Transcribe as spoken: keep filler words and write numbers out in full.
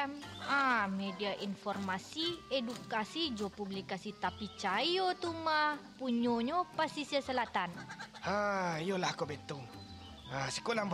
M. Ah, media informasi, edukasi, jo publikasi tapi cayo tu mah. Punyonyo Pasisir Selatan. Ha, yolah kau betul. Ha, sekolah